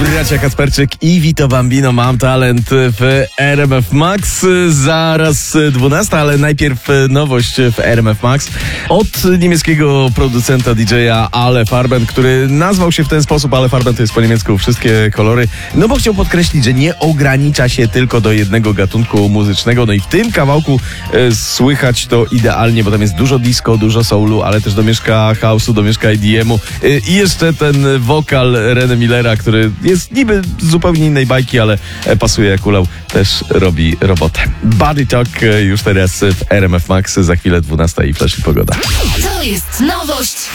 Bracia Kacperczyk i Vito Bambino, Mam Talent w RMF Max. Zaraz 12, ale najpierw nowość w RMF Max od niemieckiego producenta DJ-a Ale Farben, który nazwał się w ten sposób. Ale Farben to jest po niemiecku wszystkie kolory, no bo chciał podkreślić, że nie ogranicza się tylko do jednego gatunku muzycznego. No i w tym kawałku słychać to idealnie, bo tam jest dużo disco, dużo soulu, ale też domieszka house'u, domieszka EDM-u i jeszcze ten wokal Rene Millera, który jest niby z zupełnie innej bajki, ale pasuje jak ulał, też robi robotę. Body Talk już teraz w RMF Max, za chwilę 12 i Flash i pogoda. To jest nowość